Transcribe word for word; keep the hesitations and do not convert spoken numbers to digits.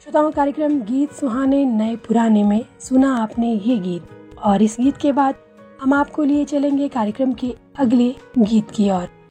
श्रोताओं, कार्यक्रम गीत सुहाने नए पुराने में सुना आपने ये गीत, और इस गीत के बाद हम आपको लिए चलेंगे कार्यक्रम के अगले गीत की ओर।